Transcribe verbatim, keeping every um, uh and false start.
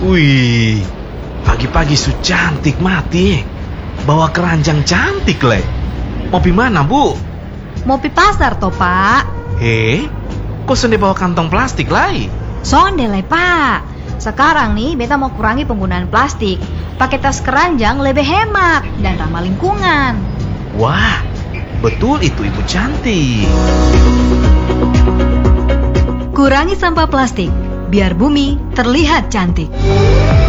Wih, pagi-pagi su cantik mati. Bawa keranjang cantik, Le. Mau pi mana, Bu? Mau pi pasar toh, Pak? Eh, kok sonde bawa kantong plastik, Lai? Sonde lah, Pak. Sekarang nih, beta mau kurangi penggunaan plastik. Pakai tas keranjang lebih hemat dan ramah lingkungan. Wah, betul itu ibu cantik. Kurangi sampah plastik, biar bumi terlihat cantik.